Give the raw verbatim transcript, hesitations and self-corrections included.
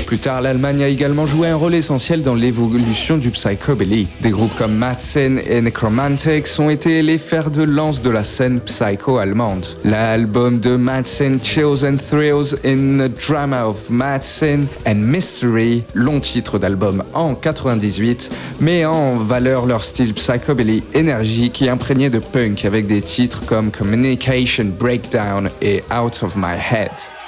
Plus tard, l'Allemagne a également joué un rôle essentiel dans l'évolution du psychobilly. Des groupes comme Madsen et Necromantics ont été les fers de lance de la scène psycho allemande. L'album de Madsen, Chills and Thrills in the Drama of Madsen and Mystery, long titre d'album en quatre-vingt-dix-huit, met en valeur leur style psychobilly énergique et imprégné de punk avec des titres comme Communication Breakdown et Out of My Head.